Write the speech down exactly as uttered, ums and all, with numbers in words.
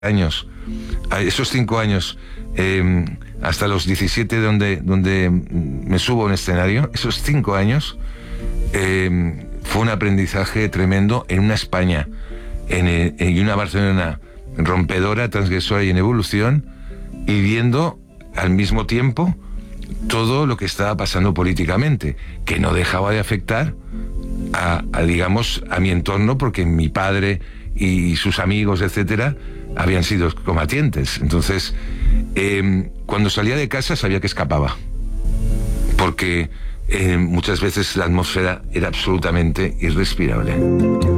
años, esos cinco años, eh, hasta los diecisiete donde, donde me subo a un escenario, esos cinco años eh, fue un aprendizaje tremendo en una España en, en una Barcelona rompedora, transgresora y en evolución, y viendo al mismo tiempo todo lo que estaba pasando políticamente, que no dejaba de afectar a, a digamos, a mi entorno, porque mi padre y sus amigos, etcétera, habían sido combatientes. Entonces, eh, cuando salía de casa sabía que escapaba, porque eh, muchas veces la atmósfera era absolutamente irrespirable.